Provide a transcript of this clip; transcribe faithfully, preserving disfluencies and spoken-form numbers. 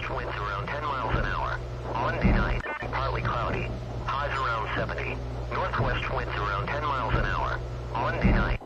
winds around ten miles an hour. Monday night, partly cloudy. Highs around seventy. Northwest winds around ten miles an hour. Monday night.